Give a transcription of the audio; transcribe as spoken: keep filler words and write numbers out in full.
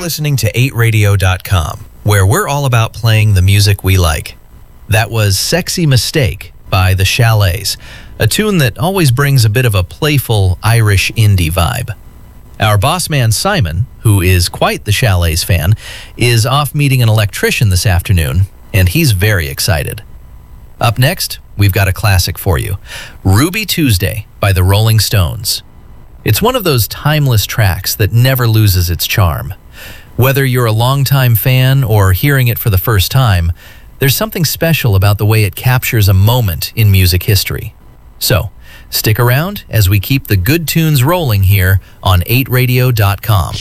listening to eight radio dot com, where we're all about playing the music we like. That was Sexy Mistake by The Chalets, a tune that always brings a bit of a playful Irish indie vibe. Our boss man Simon, who is quite the Chalets fan, is off meeting an electrician this afternoon, and he's very excited. Up next, we've got a classic for you, Ruby Tuesday by the Rolling Stones. It's one of those timeless tracks that never loses its charm. Whether you're a longtime fan or hearing it for the first time, there's something special about the way it captures a moment in music history. So, stick around as we keep the good tunes rolling here on eight radio dot com.